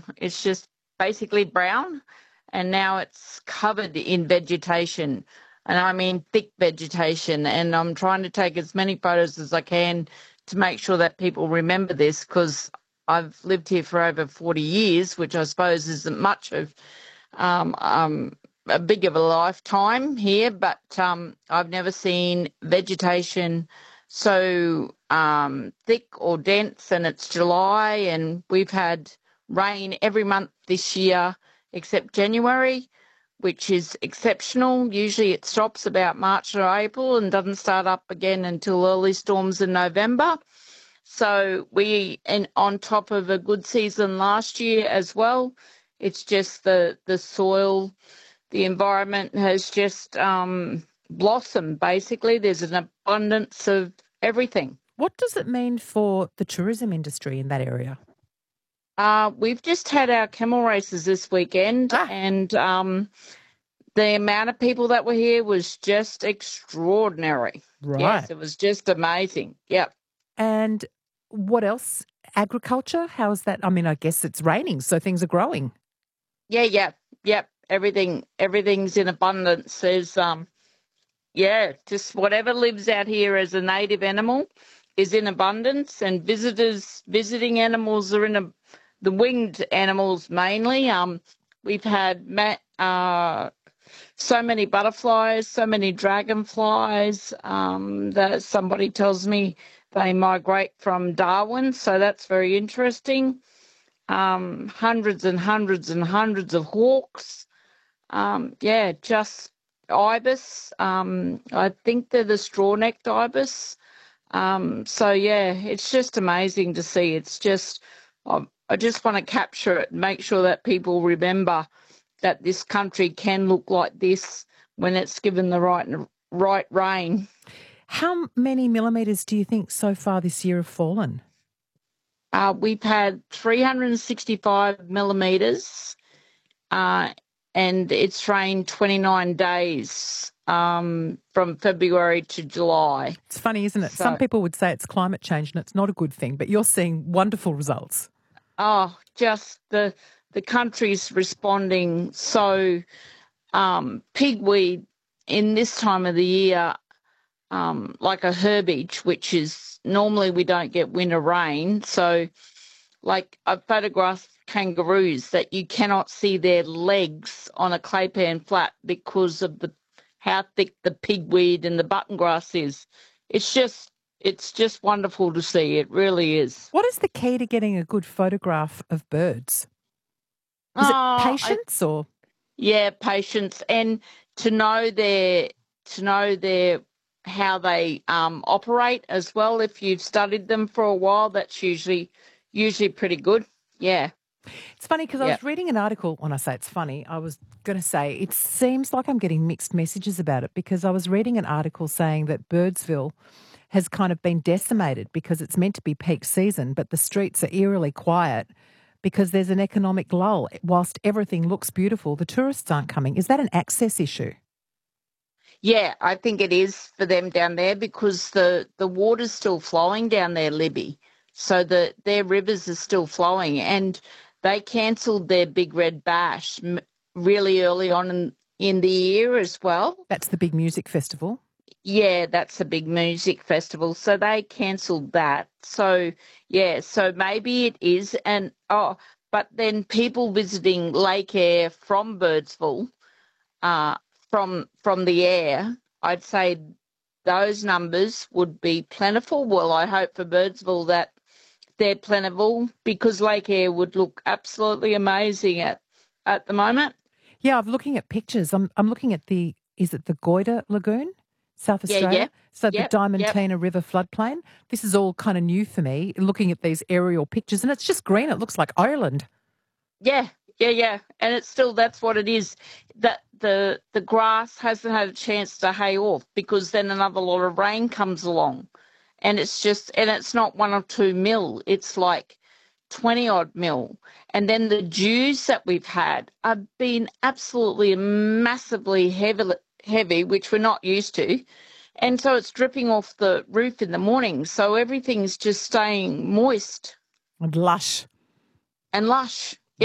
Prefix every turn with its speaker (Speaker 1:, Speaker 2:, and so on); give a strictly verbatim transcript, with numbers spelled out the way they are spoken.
Speaker 1: It's just basically brown, and now it's covered in vegetation. And I mean thick vegetation. And I'm trying to take as many photos as I can to make sure that people remember this, because I've lived here for over forty years, which I suppose isn't much of um, um, a big of a lifetime here, but um, I've never seen vegetation so um, thick or dense, and it's July, and we've had rain every month this year except January, which is exceptional. Usually it stops about March or April and doesn't start up again until early storms in November. So we, and on top of a good season last year as well, it's just the, the soil, the environment has just um, blossomed, basically. There's an abundance of everything.
Speaker 2: What does it mean for the tourism industry in that area?
Speaker 1: Uh, we've just had our camel races this weekend,
Speaker 2: Ah.
Speaker 1: and um, the amount of people that were here was just extraordinary.
Speaker 2: Right.
Speaker 1: Yes, it was just amazing. Yep.
Speaker 2: And what else? Agriculture? How's that? I mean, I guess it's raining, so things are growing.
Speaker 1: Yeah, yeah, yep. Everything, everything's in abundance. There's, um, yeah, just whatever lives out here as a native animal is in abundance, and visitors, visiting animals are in a, the winged animals mainly. Um, we've had ma- uh, so many butterflies, so many dragonflies. Um, that somebody tells me they migrate from Darwin, so that's very interesting. Um, hundreds and hundreds and hundreds of hawks. Um, yeah, just ibis. Um, I think they're the straw-necked ibis. Um, so, yeah, it's just amazing to see. It's just, I, I just want to capture it and make sure that people remember that this country can look like this when it's given the right right rain.
Speaker 2: How many millimetres do you think so far this year have fallen?
Speaker 1: Uh, we've had three hundred sixty-five millimetres, uh, and it's rained twenty-nine days um, from February to July.
Speaker 2: It's funny, isn't it?
Speaker 1: So,
Speaker 2: Some people would say it's climate change and it's not a good thing, but you're seeing wonderful results.
Speaker 1: Oh, just the the country's responding so um, pigweed in this time of the year, um, like a herbage, which is normally we don't get winter rain. So, like I've photographed kangaroos that you cannot see their legs on a claypan flat because of the how thick the pigweed and the button grass is. It's just it's just wonderful to see. It really is.
Speaker 2: What is the key to getting a good photograph of birds? Is it
Speaker 1: Oh,
Speaker 2: patience
Speaker 1: I,
Speaker 2: or?
Speaker 1: yeah, patience, and to know their to know their how they um, operate as well. If you've studied them for a while, that's usually usually pretty good. Yeah.
Speaker 2: It's funny because I
Speaker 1: Yeah.
Speaker 2: was reading an article. When I say it's funny, I was going to say it seems like I'm getting mixed messages about it, because I was reading an article saying that Birdsville has kind of been decimated because it's meant to be peak season, but the streets are eerily quiet because there's an economic lull. Whilst everything looks beautiful, the tourists aren't coming. Is that an access issue?
Speaker 1: Yeah, I think it is for them down there because the, the water's still flowing down there, Libby. So the their rivers are still flowing, and they cancelled their Big Red Bash m- really early on in, in the year as well.
Speaker 2: That's the big music festival.
Speaker 1: Yeah, that's a big music festival. So they cancelled that. So, yeah, so maybe it is. And, oh, but then people visiting Lake Eyre from Birdsville, uh, from from the air, I'd say those numbers would be plentiful. Well, I hope for Birdsville that they're plentiful, because Lake Eyre would look absolutely amazing at, at the moment.
Speaker 2: Yeah, I'm looking at pictures. I'm I'm looking at the, is it the Goyder Lagoon, South
Speaker 1: Yeah,
Speaker 2: Australia?
Speaker 1: yeah,
Speaker 2: So the
Speaker 1: yep, yep.
Speaker 2: Diamantina River floodplain. This is all kind of new for me, looking at these aerial pictures, and it's just green. It looks like Ireland.
Speaker 1: Yeah, yeah, yeah. And it's still, that's what it is. That the the grass hasn't had a chance to hay off, because then another lot of rain comes along. And it's just, and it's not one or two mil, it's like twenty odd mil. And then the dews that we've had have been absolutely massively heavy, heavy, which we're not used to. And so it's dripping off the roof in the morning. So everything's just staying moist
Speaker 2: And lush.
Speaker 1: and lush.